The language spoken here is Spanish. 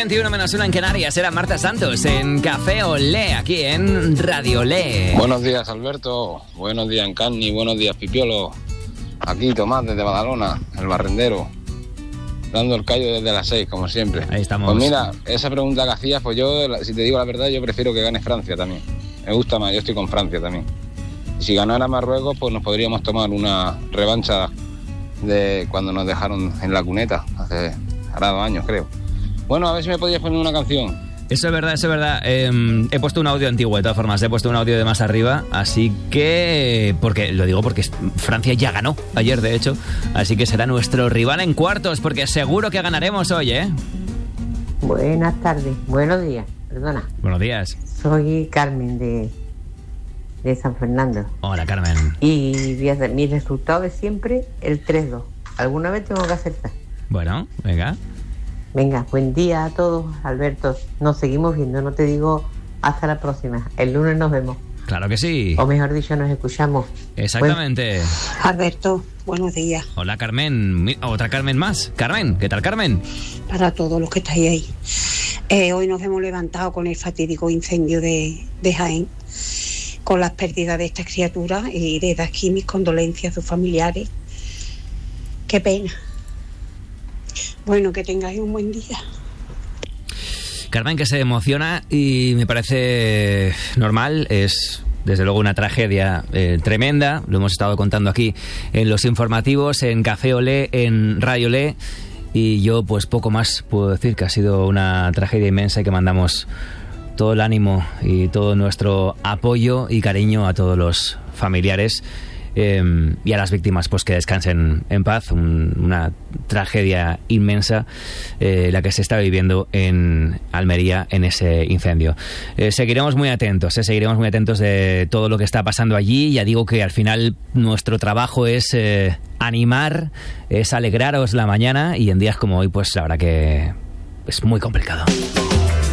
21 menos 1 en Canarias. Era Marta Santos en Café Olé, aquí en Radio Olé. Buenos días, Alberto. Buenos días, Encarni. Buenos días, Pipiolo. Aquí Tomás desde Badalona, el barrendero, dando el callo desde las 6, como siempre. Ahí estamos. Pues mira, esa pregunta que hacías, pues yo, si te digo la verdad, yo prefiero que gane Francia también. Me gusta más, yo estoy con Francia también. Y si ganara Marruecos, pues nos podríamos tomar una revancha de cuando nos dejaron en la cuneta, hará 2 años, creo. Bueno, a ver si me podías poner una canción. Eso es verdad, eso es verdad. He puesto un audio antiguo, de todas formas. He puesto un audio de más arriba. Así que... Lo digo porque Francia ya ganó ayer, de hecho. Así que será nuestro rival en cuartos, porque seguro que ganaremos hoy, ¿eh? Buenas tardes. Buenos días. Perdona. Buenos días. Soy Carmen de San Fernando. Hola, Carmen. Y mi resultado es siempre el 3-2. Alguna vez tengo que acertar. Bueno, venga. Venga, buen día a todos, Alberto. Nos seguimos viendo, no te digo hasta la próxima. El lunes nos vemos. Claro que sí. O mejor dicho, nos escuchamos. Exactamente. Bueno. Alberto, buenos días. Hola, Carmen. Otra Carmen más. Carmen, ¿qué tal, Carmen? Para todos los que estáis ahí. Hoy nos hemos levantado con el fatídico incendio de Jaén, con las pérdidas de estas criaturas, y desde aquí mis condolencias a sus familiares. Qué pena. Bueno, que tengáis un buen día. Carmen, que se emociona y me parece normal, es desde luego una tragedia tremenda, lo hemos estado contando aquí en los informativos, en Café Olé, en Radio Olé, y yo pues poco más puedo decir, que ha sido una tragedia inmensa y que mandamos todo el ánimo y todo nuestro apoyo y cariño a todos los familiares. Y a las víctimas, pues que descansen en paz. Una tragedia inmensa la que se está viviendo en Almería en ese incendio. Seguiremos muy atentos de todo lo que está pasando allí. Ya digo que al final nuestro trabajo es animar, es alegraros la mañana, y en días como hoy pues la verdad que es muy complicado.